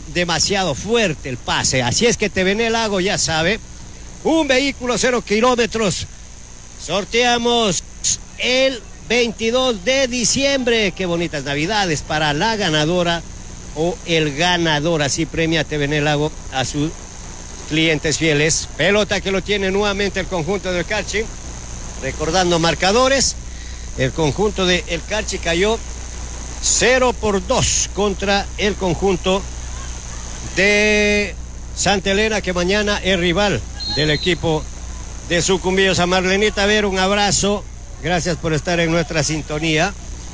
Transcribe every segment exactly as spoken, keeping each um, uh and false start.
demasiado fuerte el pase. Así es que T V N Lago ya sabe, un vehículo cero kilómetros. Sorteamos el veintidós de diciembre. Qué bonitas navidades para la ganadora o el ganador. Así premia T V N Lago a sus clientes fieles. Pelota que lo tiene nuevamente el conjunto del Carchi. Recordando marcadores, el conjunto del Carchi cayó cero por dos contra el conjunto de Santa Elena, que mañana es rival del equipo de Sucumbíos. A Marlenita Ver, un abrazo. Gracias por estar en nuestra sintonía.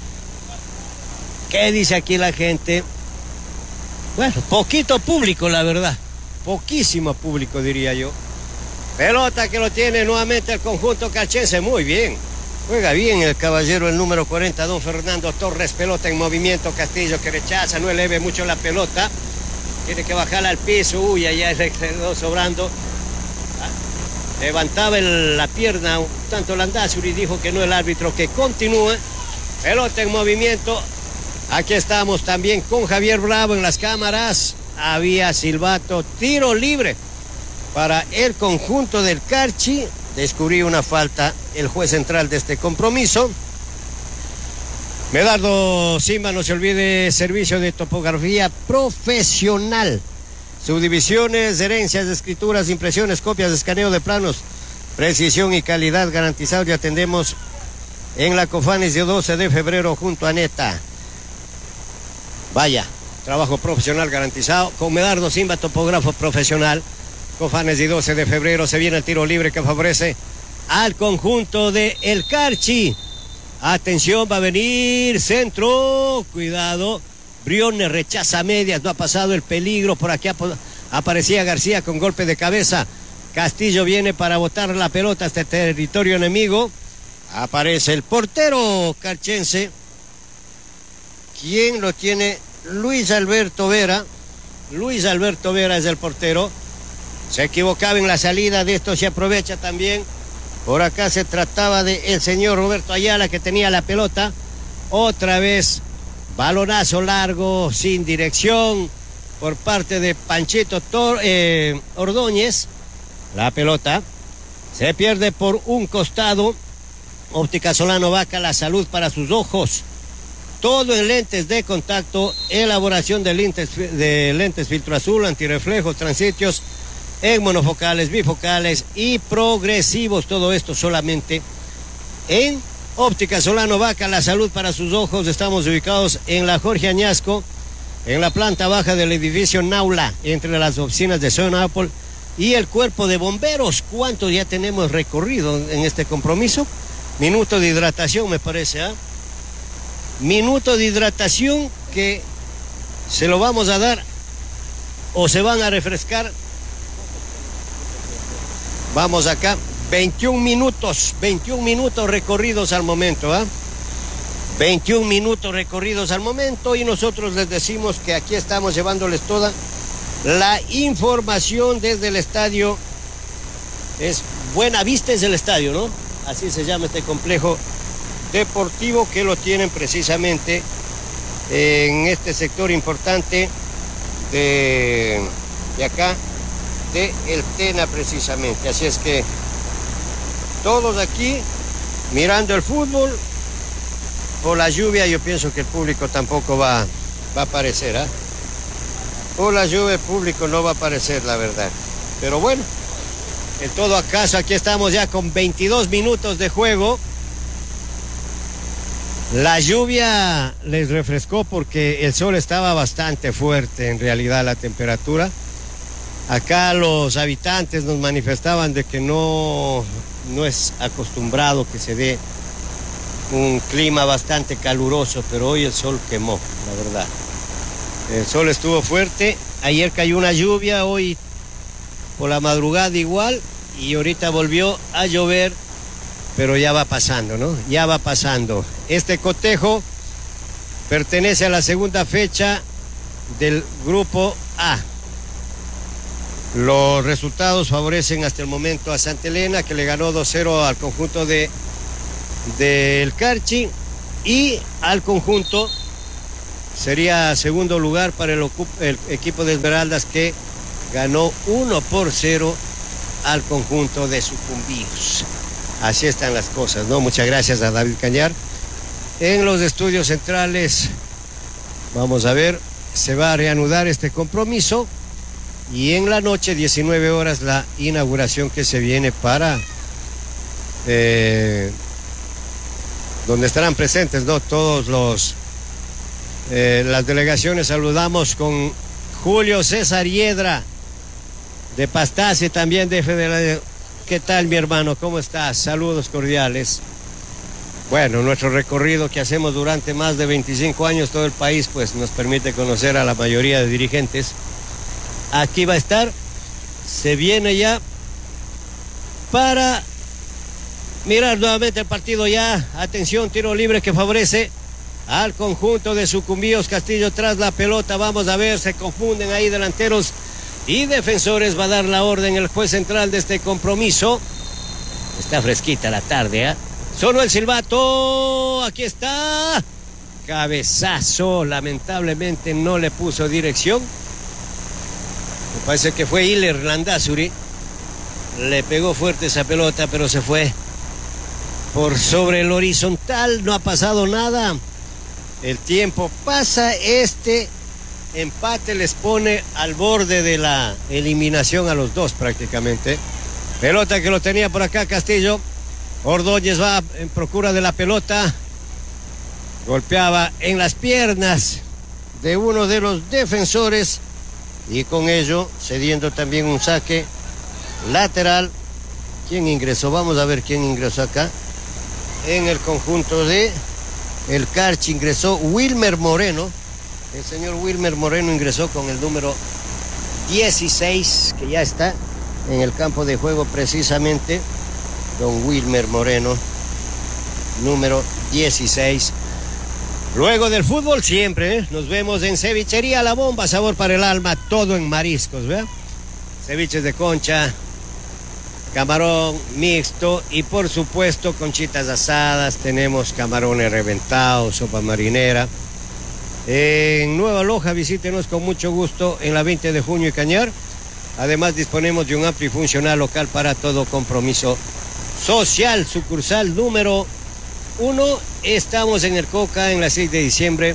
¿Qué dice aquí la gente? Bueno, poquito público, la verdad. Poquísimo público, diría yo. Pelota que lo tiene nuevamente el conjunto carchense. Muy bien. Juega bien el caballero, el número cuarenta, don Fernando Torres. Pelota en movimiento. Castillo que rechaza, no eleve mucho la pelota. Tiene que bajarla al piso. Uy, allá le quedó sobrando. Levantaba el, la pierna un tanto Landazuri y dijo que no, el árbitro que continúe. Pelota en movimiento. Aquí estamos también con Javier Bravo en las cámaras. Había silbato, tiro libre para el conjunto del Carchi. Descubrí una falta el juez central de este compromiso. Medardo Simba, no se olvide, servicio de topografía profesional. Subdivisiones, herencias, escrituras, impresiones, copias, escaneo de planos, precisión y calidad garantizados. Y atendemos en la Cofanes de doce de febrero junto a Neta. Vaya, trabajo profesional garantizado. Con Medardo Simba, topógrafo profesional. Cofanes de doce de febrero, se viene el tiro libre que favorece al conjunto de El Carchi. Atención, va a venir centro. Cuidado. Briones rechaza medias, no ha pasado el peligro. Por aquí ap aparecía García con golpe de cabeza. Castillo viene para botar la pelota hasta el territorio enemigo. Aparece el portero carchense. ¿Quién lo tiene? Luis Alberto Vera. Luis Alberto Vera es el portero. Se equivocaba en la salida de esto, se aprovecha también. Por acá se trataba de el señor Roberto Ayala, que tenía la pelota. Otra vez balonazo largo, sin dirección, por parte de Panchito Tor eh, Ordóñez. La pelota se pierde por un costado. Óptica Solano Vaca, la salud para sus ojos. Todo en lentes de contacto, elaboración de lentes, de lentes filtro azul, antirreflejos, transitios, en monofocales, bifocales y progresivos. Todo esto solamente en Óptica Solano Vaca, la salud para sus ojos. Estamos ubicados en la Jorge Añasco, en la planta baja del edificio Naula, entre las oficinas de Zona Apple y el cuerpo de bomberos. ¿Cuánto ya tenemos recorrido en este compromiso? Minuto de hidratación, me parece, ¿ah? ¿eh? Minuto de hidratación que se lo vamos a dar o se van a refrescar. Vamos acá, veintiún minutos, veintiún minutos recorridos al momento, ¿ah? ¿eh? veintiún minutos recorridos al momento y nosotros les decimos que aquí estamos llevándoles toda la información desde el estadio. Es Buenavista, es el estadio, ¿no? Así se llama este complejo deportivo que lo tienen precisamente en este sector importante de, de acá, de El Tena precisamente. Así es que todos aquí mirando el fútbol. Por la lluvia yo pienso que el público tampoco va, va a aparecer, ¿eh? Por la lluvia el público no va a aparecer, la verdad. Pero bueno, en todo caso aquí estamos ya con veintidós minutos de juego. La lluvia les refrescó porque el sol estaba bastante fuerte, en realidad, la temperatura. Acá los habitantes nos manifestaban de que no, no es acostumbrado que se dé un clima bastante caluroso, pero hoy el sol quemó, la verdad. El sol estuvo fuerte, ayer cayó una lluvia, hoy por la madrugada igual, y ahorita volvió a llover, pero ya va pasando, ¿no? Ya va pasando. Este cotejo pertenece a la segunda fecha del grupo A. Los resultados favorecen hasta el momento a Santa Elena, que le ganó dos cero al conjunto de del Carchi, y al conjunto sería segundo lugar para el, el equipo de Esmeraldas, que ganó uno por cero al conjunto de Sucumbíos. Así están las cosas, ¿no? Muchas gracias a David Cañar. En los estudios centrales, vamos a ver, se va a reanudar este compromiso y en la noche, diecinueve horas, la inauguración que se viene para eh, donde estarán presentes, ¿no? Todos los eh, las delegaciones. Saludamos con Julio César Hiedra de Pastace, también de Federal. ¿Qué tal, mi hermano? ¿Cómo estás? Saludos cordiales. Bueno, nuestro recorrido que hacemos durante más de veinticinco años todo el país, pues nos permite conocer a la mayoría de dirigentes. Aquí va a estar, se viene ya para mirar nuevamente el partido ya. Atención, tiro libre que favorece al conjunto de Sucumbíos. Castillo tras la pelota, vamos a ver, se confunden ahí delanteros y defensores. Va a dar la orden el juez central de este compromiso. Está fresquita la tarde, ¿eh? Sonó el silbato, aquí está. Cabezazo, lamentablemente no le puso dirección. Me parece que fue Hiller Landazuri. Le pegó fuerte esa pelota, pero se fue por sobre el horizontal. No ha pasado nada. El tiempo pasa. Este empate les pone al borde de la eliminación a los dos prácticamente. Pelota que lo tenía por acá Castillo. Ordóñez va en procura de la pelota. Golpeaba en las piernas de uno de los defensores y con ello cediendo también un saque lateral. ¿Quién ingresó? Vamos a ver quién ingresó acá. En el conjunto de el Carchi ingresó Wilmer Moreno. El señor Wilmer Moreno ingresó con el número dieciséis, que ya está en el campo de juego precisamente. Don Wilmer Moreno, número dieciséis. Luego del fútbol siempre, ¿eh? Nos vemos en Cevichería La Bomba, sabor para el alma, todo en mariscos, ¿verdad? Ceviches de concha, camarón mixto y por supuesto conchitas asadas. Tenemos camarones reventados, sopa marinera. En Nueva Loja visítenos con mucho gusto en la veinte de junio y Cañar. Además disponemos de un amplio y funcional local para todo compromiso social. Sucursal número uno, estamos en el Coca en la seis de diciembre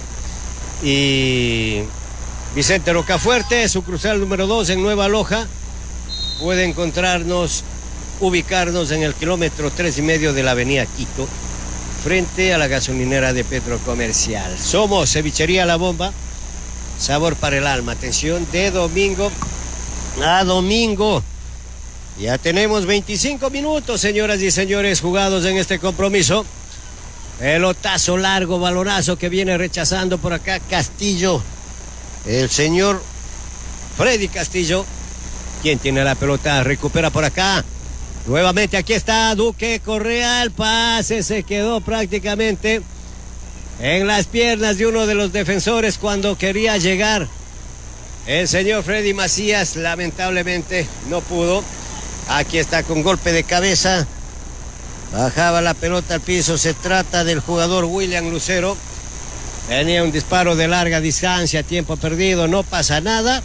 y Vicente Rocafuerte. Sucursal número dos en Nueva Loja. Puede encontrarnos, ubicarnos en el kilómetro tres y medio de la avenida Quito, frente a la gasolinera de Petrocomercial. Somos Cevichería La Bomba, sabor para el alma. Atención, de domingo a domingo. Ya tenemos veinticinco minutos, señoras y señores, jugados en este compromiso. Pelotazo largo, balonazo que viene rechazando por acá Castillo. El señor Freddy Castillo. ¿Quién tiene la pelota? Recupera por acá. Nuevamente aquí está Duque Correa. El pase se quedó prácticamente en las piernas de uno de los defensores cuando quería llegar el señor Freddy Macías. Lamentablemente no pudo. Aquí está con golpe de cabeza. Bajaba la pelota al piso. Se trata del jugador William Lucero. Tenía un disparo de larga distancia, tiempo perdido, no pasa nada.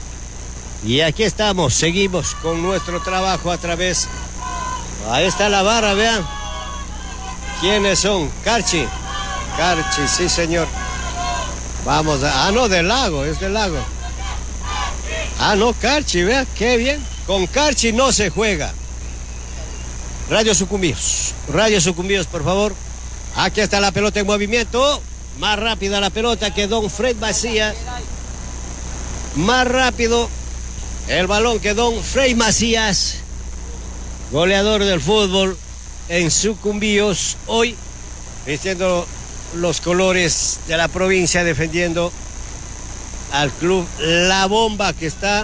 Y aquí estamos, seguimos con nuestro trabajo a través. Ahí está la barra, vean. ¿Quiénes son? Carchi. Carchi, sí señor. Vamos a... Ah, no, del Lago, es del Lago. Ah, no, Carchi, vean, qué bien. Con Carchi no se juega. Radio Sucumbíos. Radio Sucumbíos, por favor. Aquí está la pelota en movimiento. Más rápida la pelota que don Fred Macías. Más rápido el balón que don Fred Macías, goleador del fútbol en Sucumbíos, hoy vistiendo los colores de la provincia, defendiendo al club La Bomba, que está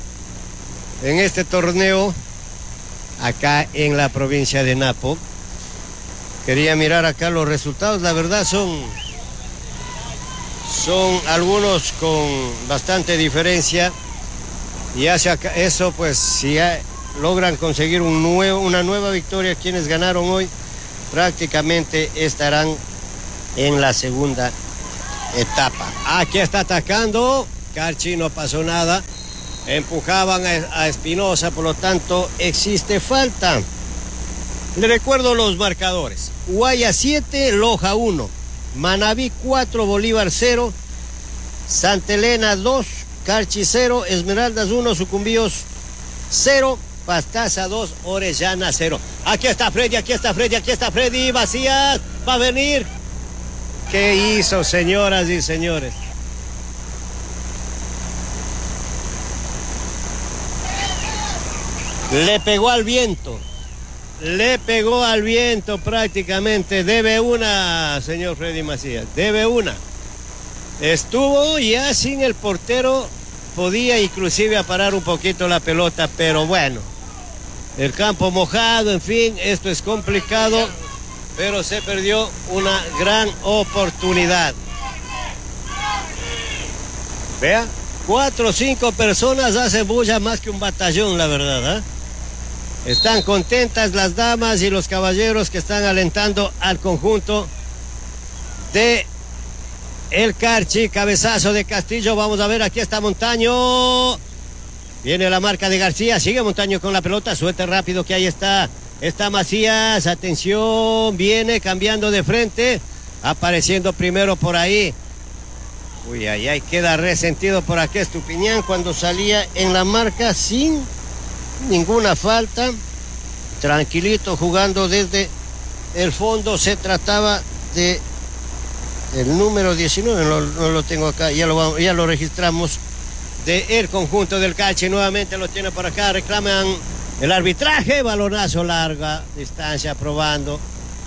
en este torneo acá en la provincia de Napo. Quería mirar acá los resultados, la verdad son son algunos con bastante diferencia, y hacia acá, eso pues si logran conseguir un nuevo, una nueva victoria quienes ganaron hoy, prácticamente estarán en la segunda etapa. Aquí está atacando. Carchi, no pasó nada. Empujaban a, a Espinosa, por lo tanto existe falta. Le recuerdo los marcadores. Guaya siete, Loja uno. Manabí cuatro, Bolívar cero. Santa Elena dos, Carchi cero. Esmeraldas uno, Sucumbíos cero. Pastaza dos, Orellana cero. Aquí está Freddy, aquí está Freddy, aquí está Freddy. Macías va a venir. ¿Qué hizo, señoras y señores? Le pegó al viento. Le pegó al viento prácticamente. Debe una, señor Freddy Macías. Debe una. Estuvo ya sin el portero. Podía inclusive parar un poquito la pelota, pero bueno. El campo mojado, en fin, esto es complicado, pero se perdió una gran oportunidad. Vea, cuatro o cinco personas hacen bulla más que un batallón, la verdad, ¿eh? Están contentas las damas y los caballeros que están alentando al conjunto de el Carchi. Cabezazo de Castillo, vamos a ver, aquí está Montaño. Viene la marca de García, sigue Montaño con la pelota, suelta rápido que ahí está. Está Macías, atención, viene cambiando de frente, apareciendo primero por ahí. Uy, ahí, ahí queda resentido por aquí Estupiñán cuando salía en la marca sin ninguna falta. Tranquilito jugando desde el fondo, se trataba de el número diecinueve, no, no lo tengo acá, ya lo, ya lo registramos. De el conjunto del Carchi, nuevamente lo tiene por acá, reclaman el arbitraje, balonazo larga distancia, probando,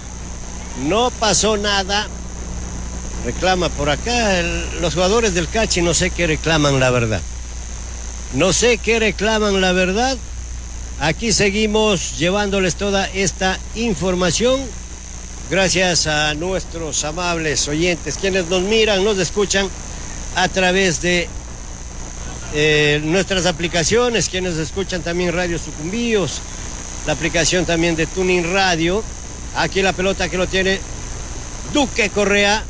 no pasó nada, reclama por acá, el, los jugadores del Carchi no sé qué reclaman la verdad, no sé qué reclaman la verdad, aquí seguimos llevándoles toda esta información, gracias a nuestros amables oyentes, quienes nos miran, nos escuchan a través de Eh, nuestras aplicaciones, quienes escuchan también Radio Sucumbíos, la aplicación también de Tuning Radio. Aquí la pelota que lo tiene Duque Correa,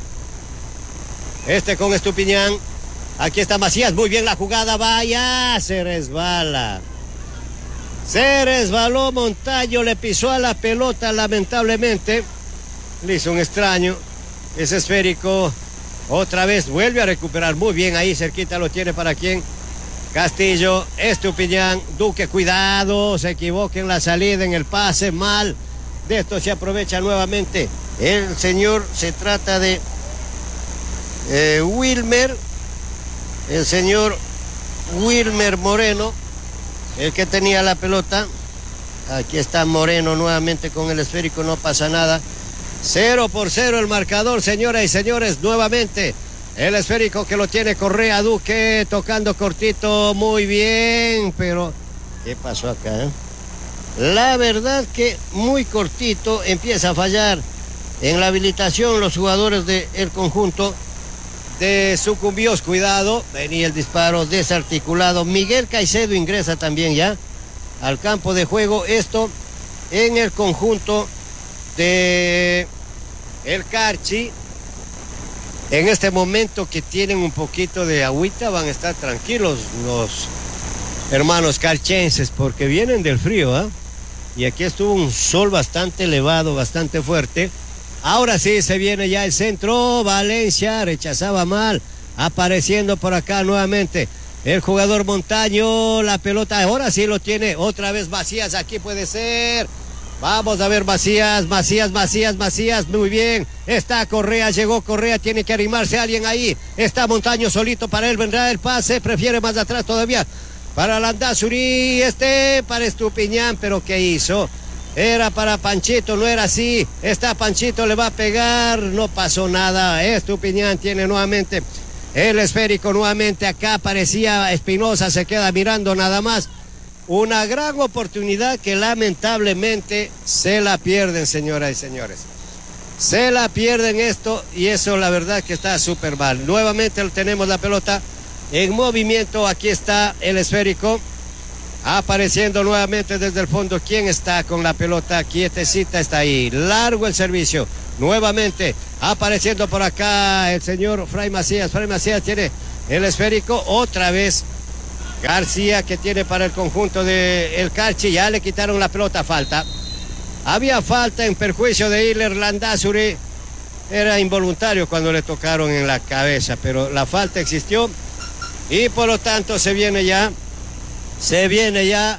este con Estupiñán, aquí está Macías, muy bien la jugada, vaya, se resbala, se resbaló Montaño, le pisó a la pelota lamentablemente, le hizo un extraño, ese esférico, otra vez vuelve a recuperar, muy bien ahí cerquita lo tiene para quien. Castillo, Estupiñán, Duque, cuidado, se equivoca en la salida, en el pase, mal. De esto se aprovecha nuevamente el señor, se trata de eh, Wilmer, el señor Wilmer Moreno, el que tenía la pelota. Aquí está Moreno nuevamente con el esférico, no pasa nada. Cero por cero el marcador, señoras y señores, nuevamente. El esférico que lo tiene Correa, Duque, tocando cortito, muy bien, pero ¿qué pasó acá? Eh? La verdad que muy cortito, empieza a fallar en la habilitación los jugadores del conjunto de Sucumbíos, cuidado, venía el disparo desarticulado, Miguel Caicedo ingresa también ya al campo de juego, esto en el conjunto de el Carchi. En este momento que tienen un poquito de agüita van a estar tranquilos los hermanos carchenses porque vienen del frío, ¿eh? Y aquí estuvo un sol bastante elevado, bastante fuerte. Ahora sí se viene ya el centro, Valencia rechazaba mal, apareciendo por acá nuevamente el jugador Montaño, la pelota ahora sí lo tiene, otra vez Macías, aquí puede ser. Vamos a ver Macías, Macías, Macías, Macías, muy bien. Está Correa, llegó Correa, tiene que arrimarse alguien ahí. Está Montaño solito, para él vendrá el pase, prefiere más atrás todavía. Para Landazuri, este, para Estupiñán, pero ¿qué hizo? Era para Panchito, no era así. Está Panchito, le va a pegar, no pasó nada. Estupiñán tiene nuevamente el esférico, nuevamente acá parecía Espinosa, se queda mirando nada más. Una gran oportunidad que lamentablemente se la pierden, señoras y señores. Se la pierden esto y eso la verdad que está súper mal. Nuevamente tenemos la pelota en movimiento. Aquí está el esférico. Apareciendo nuevamente desde el fondo. ¿Quién está con la pelota? Quietecita está ahí. Largo el servicio. nuevamente apareciendo por acá el señor Fray Macías. Fray Macías tiene el esférico, otra vez García que tiene para el conjunto del Carchi, ya le quitaron la pelota, falta. Había falta en perjuicio de Iler Landázuri, era involuntario cuando le tocaron en la cabeza, pero la falta existió y por lo tanto se viene ya, se viene ya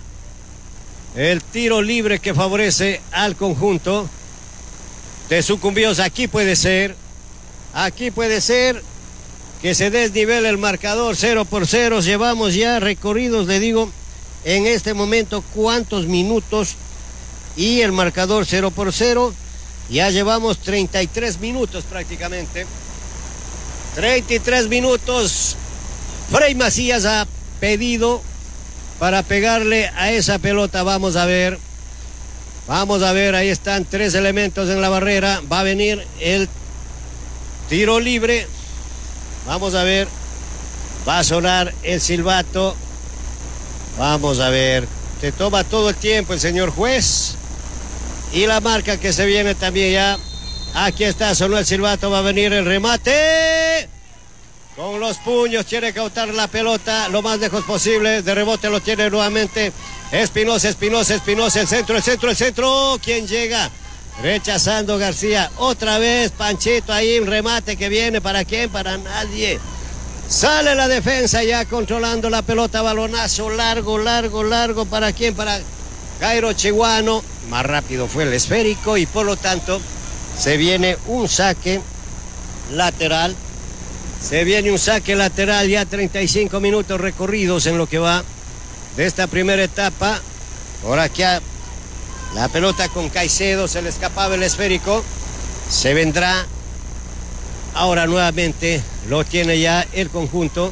el tiro libre que favorece al conjunto de Sucumbíos. Aquí puede ser, aquí puede ser que se desnivele el marcador cero por cero. Llevamos ya recorridos, le digo, en este momento cuántos minutos y el marcador cero por cero. Ya llevamos treinta y tres minutos prácticamente. treinta y tres minutos. Fray Macías ha pedido para pegarle a esa pelota. Vamos a ver. Vamos a ver, ahí están tres elementos en la barrera. Va a venir el tiro libre. Vamos a ver. Va a sonar el silbato. Vamos a ver. Se toma todo el tiempo el señor juez. Y la marca que se viene también ya. Aquí está, sonó el silbato. Va a venir el remate. Con los puños tiene que botar la pelota lo más lejos posible. De rebote lo tiene nuevamente Espinosa, Espinosa, Espinosa. El centro, el centro, el centro. ¿Quién llega? Rechazando García. Otra vez Panchito ahí. Un remate que viene. ¿Para quién? Para nadie. Sale la defensa ya controlando la pelota. Balonazo largo, largo, largo. ¿Para quién? Para Jairo Chiguano. Más rápido fue el esférico y por lo tanto se viene un saque lateral. Se viene un saque lateral, ya treinta y cinco minutos recorridos en lo que va de esta primera etapa. Por aquí a la pelota con Caicedo, se le escapaba el esférico. Se vendrá ahora nuevamente, lo tiene ya el conjunto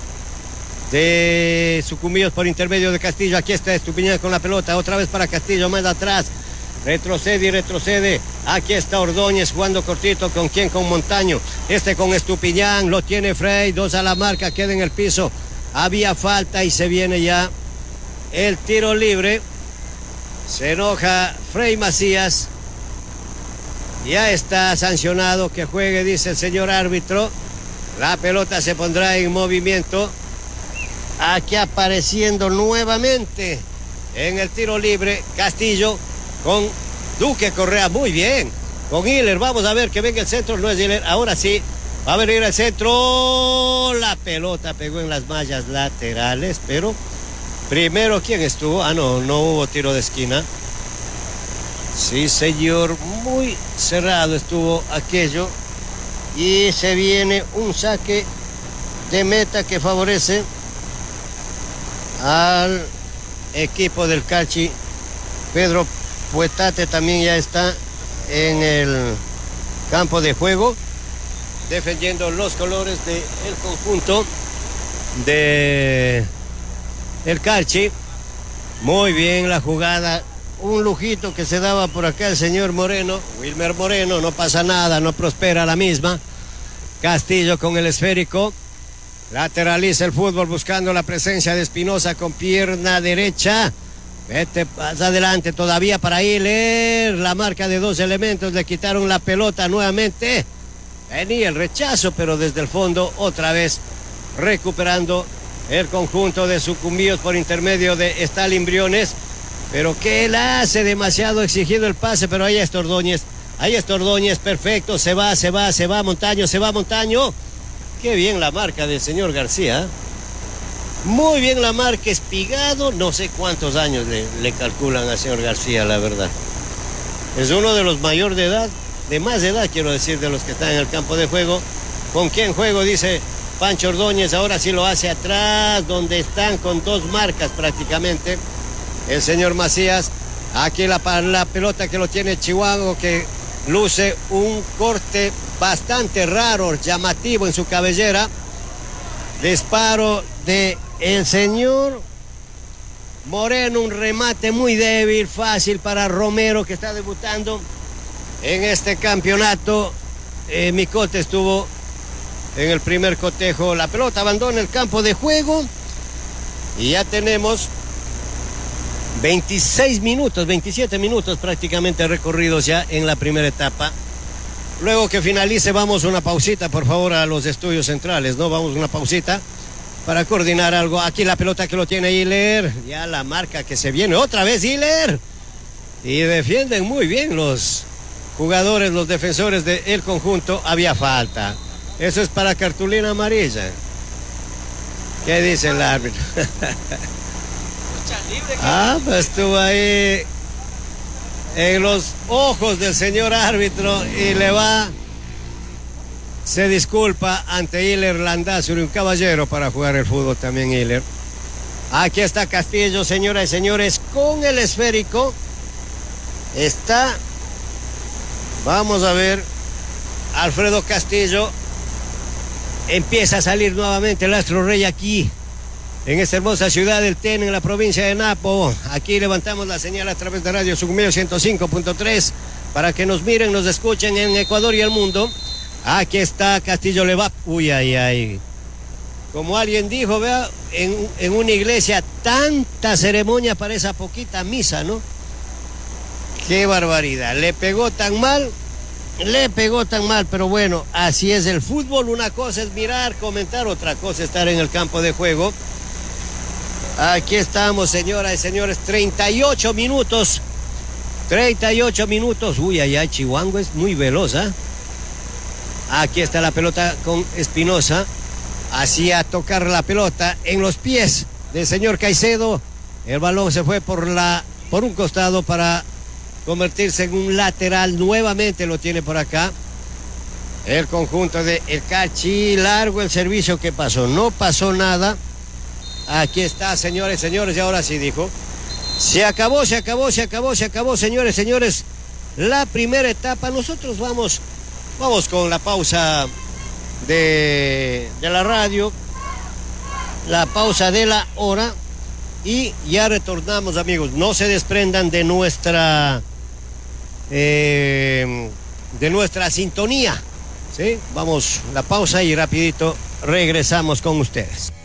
de Sucumbíos por intermedio de Castillo. Aquí está Estupiñán con la pelota, otra vez para Castillo, más atrás. Retrocede y retrocede. Aquí está Ordóñez jugando cortito. ¿Con quién? Con Montaño. Este con Estupiñán. Lo tiene Frey. Dos a la marca. Queda en el piso. Había falta y se viene ya el tiro libre. Se enoja Frey Macías. Ya está sancionado. Que juegue, dice el señor árbitro. La pelota se pondrá en movimiento. Aquí apareciendo nuevamente en el tiro libre Castillo. Con Duque Correa, muy bien. Con Hiller, vamos a ver que venga el centro. No es Hiller, ahora sí. Va a venir el centro. La pelota pegó en las mallas laterales, pero primero, ¿quién estuvo? Ah, no, no hubo tiro de esquina. Sí, señor, muy cerrado estuvo aquello. Y se viene un saque de meta que favorece al equipo del Carchi. Pedro Puetate también ya está en el campo de juego, defendiendo los colores del conjunto de el Carchi. Muy bien la jugada, un lujito que se daba por acá el señor Moreno, Wilmer Moreno, no pasa nada, no prospera la misma. Castillo con el esférico, lateraliza el fútbol buscando la presencia de Espinosa con pierna derecha. Vete más adelante todavía para Hiller. La marca de dos elementos, le quitaron la pelota nuevamente. Venía el rechazo, pero desde el fondo otra vez recuperando el conjunto de Sucumbíos por intermedio de Stalin Briones. Pero que él hace demasiado exigido el pase, pero ahí está Ordóñez. Ahí está Ordóñez, perfecto. Se va, se va, se va Montaño, se va Montaño. Qué bien la marca del señor García. Muy bien la marca, Espigado, no sé cuántos años le, le calculan al señor García, la verdad. Es uno de los mayor de edad, de más edad quiero decir, de los que están en el campo de juego. ¿Con quién juego? Dice Pancho Ordóñez, ahora sí lo hace atrás, donde están con dos marcas prácticamente. El señor Macías, aquí la, la pelota que lo tiene Chihuahua, que luce un corte bastante raro, llamativo en su cabellera. Disparo de el señor Moreno, un remate muy débil, fácil para Romero, que está debutando en este campeonato. Eh, Micote estuvo en el primer cotejo. La pelota abandona el campo de juego y ya tenemos veintiséis minutos, veintisiete minutos prácticamente recorridos ya en la primera etapa. Luego que finalice, vamos una pausita, por favor, a los estudios centrales, ¿no? Vamos una pausita para coordinar algo. Aquí la pelota que lo tiene Hiller, ya la marca que se viene, otra vez Hiller. Y defienden muy bien los jugadores, los defensores del conjunto. Había falta. Eso es para cartulina amarilla. ¿Qué dice el árbitro? Ah, pues estuvo ahí en los ojos del señor árbitro y le va, se disculpa ante Hiller Landázuri, un caballero para jugar el fútbol también Hiller. Aquí está Castillo, señoras y señores, con el esférico. Está, vamos a ver, Alfredo Castillo. Empieza a salir nuevamente el Astro Rey aquí, en esta hermosa ciudad del Teno, en la provincia de Napo. Aquí levantamos la señal a través de Radio Sucumbío ciento cinco punto tres para que nos miren, nos escuchen en Ecuador y el mundo. Aquí está Castillo, le va. Uy, ay, ay. Como alguien dijo, vea, en, en una iglesia tanta ceremonia para esa poquita misa, ¿no? Qué barbaridad. Le pegó tan mal. Le pegó tan mal, pero bueno, así es el fútbol. Una cosa es mirar, comentar, otra cosa es estar en el campo de juego. Aquí estamos, señoras y señores, treinta y ocho minutos. treinta y ocho minutos. Uy, allá Chihuahua es muy veloz, ¿eh? Aquí está la pelota con Espinosa. Hacía tocar la pelota en los pies del señor Caicedo. El balón se fue por, la, por un costado para convertirse en un lateral. Nuevamente lo tiene por acá el conjunto de El Cachi. Largo el servicio. que pasó? No pasó nada. Aquí está, señores, señores, y ahora sí dijo. Se acabó, se acabó, se acabó, se acabó, señores, señores. La primera etapa. Nosotros vamos, vamos con la pausa de, de la radio. La pausa de la hora. Y ya retornamos, amigos. No se desprendan de nuestra Eh, de nuestra sintonía, ¿sí? Vamos, la pausa y rapidito regresamos con ustedes.